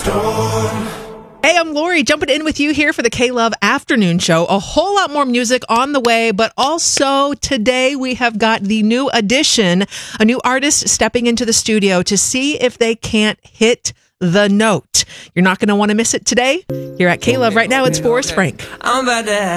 Hey, I'm Lori, jumping in with you here for the K-Love Afternoon Show. A whole lot more music on the way, but also today we have got the new addition, a new artist stepping into the studio to see if they can't hit the note. You're not going to want to miss it today. Here at K-Love right now, it's Forrest Frank.